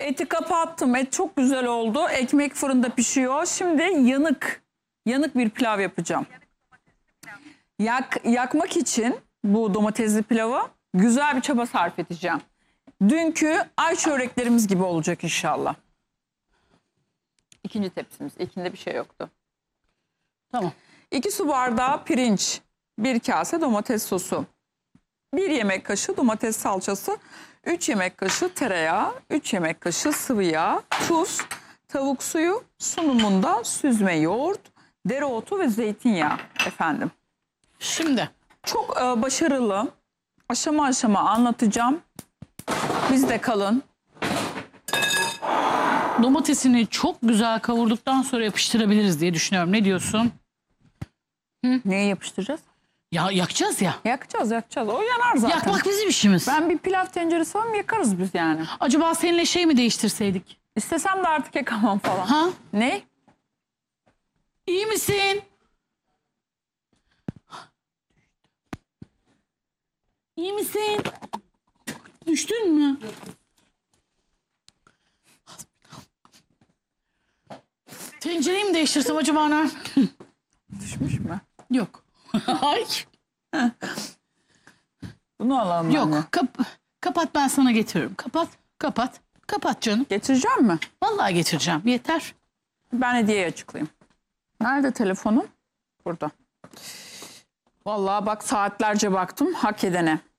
Eti kapattım. Et çok güzel oldu. Ekmek fırında pişiyor. Şimdi yanık bir pilav yapacağım. Yakmak için bu domatesli pilavı güzel bir çaba sarf edeceğim. Dünkü ay çöreklerimiz gibi olacak inşallah. İkinci tepsimiz. İlkinde bir şey yoktu. Tamam. 2 su bardağı pirinç, 1 kase domates sosu, 1 yemek kaşığı domates salçası, 3 yemek kaşığı tereyağı, 3 yemek kaşığı sıvı yağ, tuz, tavuk suyu, sunumunda süzme yoğurt, dereotu ve zeytinyağı efendim. Şimdi Çok başarılı. Aşama aşama anlatacağım. Bizde kalın. domatesini çok güzel kavurduktan sonra yapıştırabiliriz diye düşünüyorum. Ne diyorsun? Neye yapıştıracağız? Ya yakacağız ya. Yakacağız. O yanar zaten. Yakmak bizim işimiz. Ben bir pilav tenceresi var mı yakarız biz yani. Acaba seninle şey mi değiştirseydik? İstesem de artık yakamam falan. Ha? Ne? İyi misin? İyi misin? Düştün mü? Tencereyi mi değiştirsem acaba ne? Düşmüş mü? Yok. Ay. Bunu alalım Yok. anne. Kapat, ben sana getiriyorum. Kapat. Kapat canım. Getireceğim mi? Vallahi getireceğim. Yeter. Ben hediyeyi açıklayayım. Nerede telefonum? Burada. Vallahi bak saatlerce baktım hak edene.